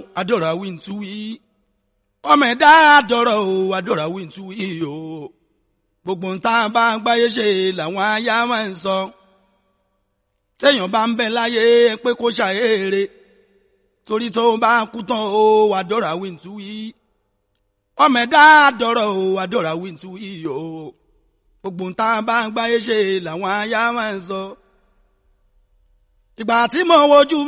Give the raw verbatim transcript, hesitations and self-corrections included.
adọ́ra wíńtú wí ọmọ ẹ̀dá adọ́ra o adọ́ra wíńtú wí o gbogbo nta bá gbáyé ṣe làwọn aya máa ń sọ téèyàn bá ń bẹ láyé pé kó ṣàyèrè torí tó bá kú tán o adọ́ra wíńtú wí ọmọ ẹ̀dá adọ́ra o adọ́ra wíńtú wí o gbogbo nta bá gbáyé ṣe làwọn aya máa ń sọ ìgbà tí mo wojú